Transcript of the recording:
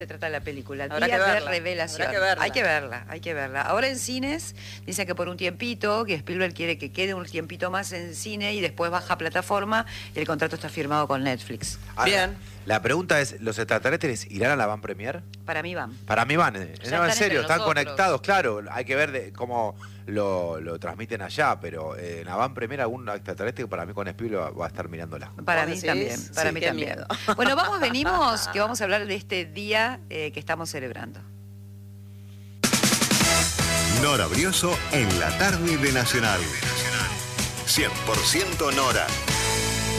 Se trata la película, Habrá Día que de verla, Revelación. habrá que verla. Hay que verla. Ahora en cines, dicen que por un tiempito, que Spielberg quiere que quede un tiempito más en cine y después baja a plataforma, y el contrato está firmado con Netflix. Ahora, Bien. La pregunta es, ¿los extraterrestres irán a la van premier? Para mí van. Para mí van. No, están en serio, entre están nosotros. conectados, claro. Hay que ver cómo lo transmiten allá, pero en la van premier algún extraterrestre para mí con Spielberg va a estar mirándola. Para ¿Vos mí decís? también, para Sí. mí Qué también. miedo. Bueno, venimos, que vamos a hablar de este día que estamos celebrando. Nora Brioso en la tarde de Nacional. 100% Nora.